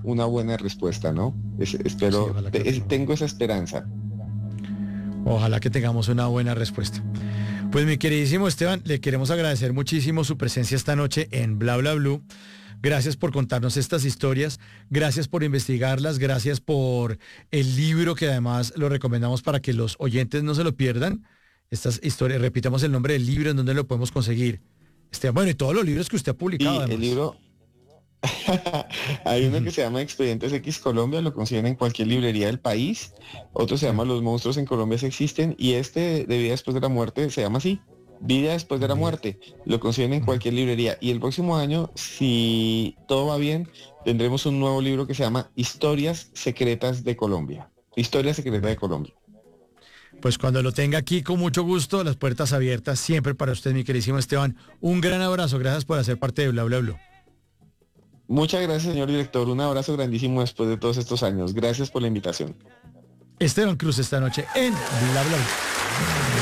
una buena respuesta, ¿no? Sí, Espero, ojalá que lo tengamos. tengo esa esperanza. Ojalá que tengamos una buena respuesta. Pues mi queridísimo Esteban, le queremos agradecer muchísimo su presencia esta noche en Bla Bla Blue. Gracias por contarnos estas historias, gracias por investigarlas, gracias por el libro que además lo recomendamos para que los oyentes no se lo pierdan. Estas historias, repitamos el nombre del libro, en donde lo podemos conseguir. Esteban, bueno, y todos los libros que usted ha publicado Y el además. libro, hay uno Ujú. que se llama Expedientes X Colombia, lo consiguen en cualquier librería del país. Otro se Sí. llama Los monstruos en Colombia sí existen. Y este de Vida después de la muerte se llama así, Vida después de la Bien. muerte. Lo consiguen en Ujú. cualquier librería. Y el próximo año, si todo va bien, tendremos un nuevo libro que se llama Historias Secretas de Colombia. Historias Secretas de Bueno, Colombia. pues cuando lo tenga aquí, con mucho gusto, las puertas abiertas siempre para usted, mi queridísimo Esteban. Un gran abrazo, gracias por hacer parte de Bla Bla Blue. Muchas gracias, señor director. Un abrazo grandísimo después de todos estos años. Gracias por la invitación. Esteban Cruz esta noche en Bla Bla Blue.